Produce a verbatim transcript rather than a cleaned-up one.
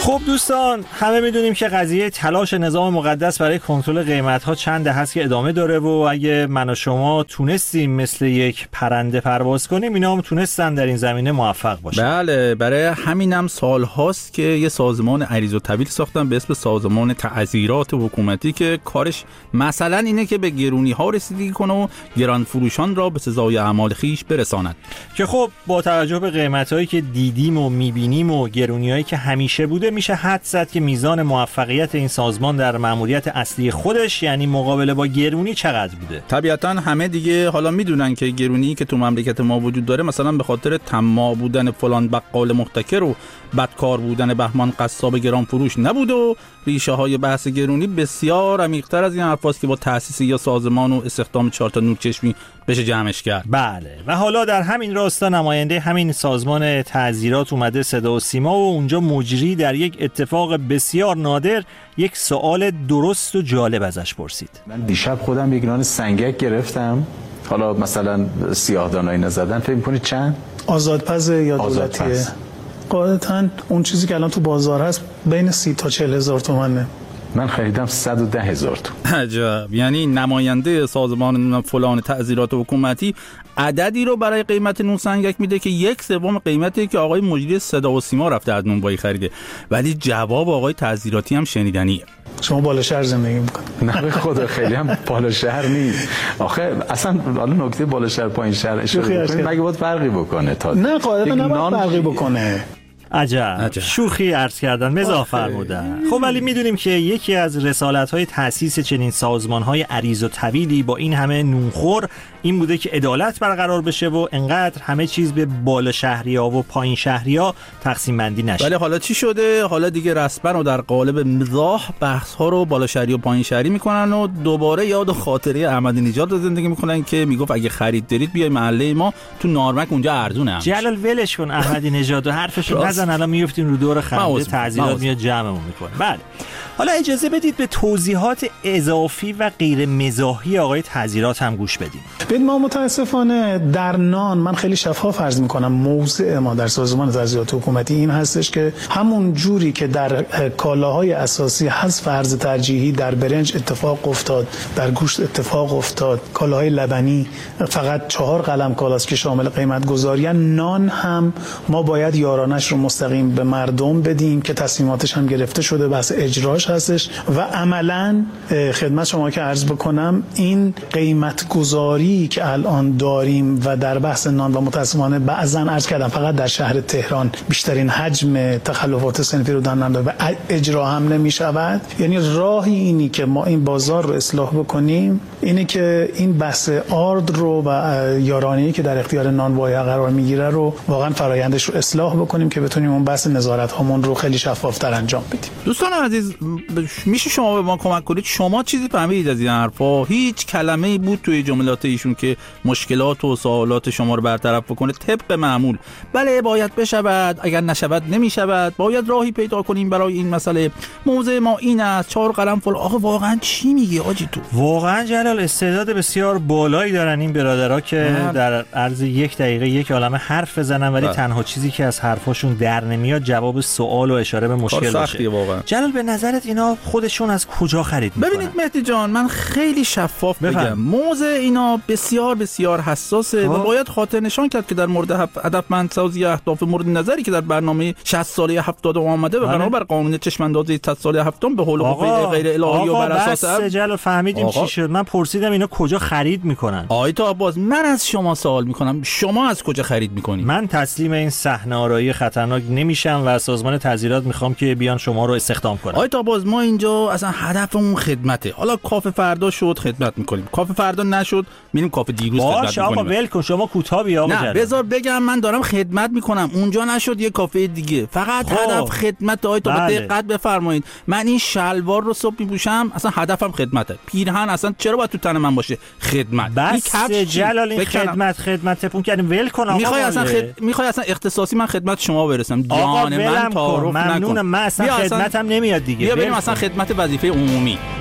خب دوستان، همه میدونیم که قضیه تلاش نظام مقدس برای کنترل قیمت‌ها چند دهه است که ادامه داره و اگه من و شما تونستیم مثل یک پرنده پرواز کنیم، اینا هم تونستن در این زمینه موفق باشن. بله، برای همینم سال هاست که یه سازمان عریض و طویل ساختن به اسم سازمان تعزیرات حکومتی که کارش مثلا اینه که به گرونی‌ها رسیدگی کنه و گران فروشان را به سزای اعمال خیش برساند. که خب با توجه به قیمت‌هایی که دیدیم و می‌بینیم و گرونی‌هایی که همیشه بوده، میشه حد زد که میزان موفقیت این سازمان در مأموریت اصلی خودش، یعنی مقابله با گرونی، چقدر بوده. طبیعتاً همه دیگه حالا میدونن که گرونی که تو مملکت ما وجود داره مثلا به خاطر طماع بودن فلان بقال محتکر و بدکار بودن بهمان قصاب گران فروش نبوده و ریشه های بحث گرونی بسیار عمیق‌تر از این حرفاست که با تأسیس یا سازمان و استخدام چهار تا نورچشمی بشه جمعش کرد. بله، و حالا در همین راستا نماینده همین سازمان تعزیرات اومده صدا و سیما و اونجا مجری در یک اتفاق بسیار نادر یک سوال درست و جالب ازش پرسید. من دیشب خودم یک نان سنگک گرفتم، حالا مثلا سیاه‌دانایی نزدن، فکر می‌کنید چند؟ آزادپز یا دولتیه؟ قاعدتاً اون چیزی که الان تو بازار هست بین سی تا چهل هزار تومنه. من خریدم صد و ده هزار تومان. عجب. یعنی نماینده سازمان فلان تعزیرات حکومتی عددی رو برای قیمت نون سنگک میده که یک سوم قیمتی که آقای مجری صدا و سیما رفته از نونوایی خریده، ولی جواب آقای تعزیراتی هم شنیدنیه. شما بالا شهر زندگی میکنید؟ نه به خدا خیلی هم بالا شهر نیست. آخه اصلا حالا نکته بالا شهر پایین شهر اشاره کنید مگه باید فرقی بکنه؟ تا نه قاعدتا نباید فرقی بکنه. عجب. عجب شوخی عرض کردن، مزاح فرمودن. خب ولی میدونیم که یکی از رسالت‌های تأسیس چنین سازمان‌های عریض و طویلی با این همه نونخور این بوده که عدالت برقرار بشه و انقدر همه چیز به بالا شهری‌ها و پایین شهری‌ها تقسیم بندی نشه. ولی حالا چی شده؟ حالا دیگه رسما و در قالب مزاح بحث‌ها رو بالا شهری و پایین شهری میکنن و دوباره یاد و خاطره احمدی نژاد رو زندگی میکنن که میگفت اگه خرید دارید بیای محله ما تو نارمک اونجا ارزونه. جلال ولش کن احمدی نژاد و حرفشو نزن، الان میافتیم رو دور خنده، تعزیرات میاد جمعمون میکنه. بله، حالا اجازه بدید به توضیحات اضافی و غیر مزاحی آقای تعزیرات هم گوش بدیم. ببین ما متاسفانه در نان، من خیلی شفاف عرض میکنم، موضع ما در سازمان تعزیرات حکومتی این هستش که همون جوری که در کالاهای اساسی حذف ارز ترجیحی در برنج اتفاق افتاد، در گوشت اتفاق افتاد، کالاهای لبنی فقط چهار قلم کالاست که شامل قیمت گذاری، نان هم ما باید یارانش رو مستقیم به مردم بدیم که تصمیماتش هم گرفته شده، بحث اجراش هستش و عملاً خدمت شما که عرض بکنم این قیمت گذاری که الان داریم و در بحث نان و متاسفانه بعضاً عرض کردم فقط در شهر تهران بیشترین حجم تخلفات صنفی رو دارن و اجرا هم نمی شود. یعنی راهی اینی که ما این بازار رو اصلاح بکنیم اینه که این بحث آرد رو و یارانه‌ای که در اختیار نانوایی قرار میگیره رو واقعاً فرآیندش رو اصلاح بکنیم که بتونیم اون بحث نظارت هامون رو خیلی شفافتر انجام بدیم. دوستان عزیز، میشه شما به ما کمک کنید؟ شما چیزی فهمیدید از این حرفا؟ هیچ کلمه‌ای بود توی جملات ایشون که مشکلات و سوالات شما رو برطرف بکنه طبق معمول؟ بله باید بشود، اگر نشود نمیشود، باید راهی پیدا کنیم برای این مسئله. موضوع ما این است، چهار قلم فل. آقا واقعا چی میگی آجی تو؟ واقعا جلال استعداد بسیار بالایی دارن این برادرها که نه. در عرض یک دقیقه یک عالمه حرف بزنن، ولی نه. تنها چیزی که از حرفاشون در نمیاد جواب سوال و اشاره به مشکل باشه. جلال به نظرت اینا خودشون از کجا خرید میکنن؟ ببینید مهدی جان، من خیلی شفاف بگم، موضوع اینا بسیار بسیار حساسه و باید خاطر نشان کرد که در مورد هدفمندسازی اهداف مورد نظری که در برنامه شصت ساله هفتاد آمده و بنابر قانون چشم‌اندازی صد ساله هفتم به حول حقوق غیر الهی و بر اساس بس جلال فهمیدیم آقا. چی شد؟ من پرسیدم اینا کجا خرید میکنن. آیت عباس، من از شما سوال میکنم، شما از کجا خرید میکنید؟ من تسلیم این صحنه‌آرایی خطرناک نمیشم و سازمان تعزیرات میخوام که بیان شما رو استخدام کنن. آیت عباس، ما اینجا اصلا هدفمون خدمته. حالا کافه فردا شد خدمت میکنیم، کافه فردا نشد میریم کافه دیروز خدمت میکنیم. آقا ول کن، شما کوتاه بیا آقا. نه بذار بگم، من دارم خدمت میکنم، اونجا نشد یه کافه دیگه. فقط خب. هدف خدمت. آیت عباس دقت بفرمایید، من این شلوار رو صبح میپوشم، اصلا هدفم خدمته. پیرهن اصلا چرا باید تو تن من باشه؟ خدمت. بس جلال این خدمت خدمت تپون کردیم، ول کن آقا. میخوای اصلا خد... میخوای اصلا اختصاصی من خدمت شما برسم؟ جان من تعارف نکن. ممنونم، من اصلا خدمتم نمیاد دیگه. بیا بریم اصلا خدمت وظیفه عمومی.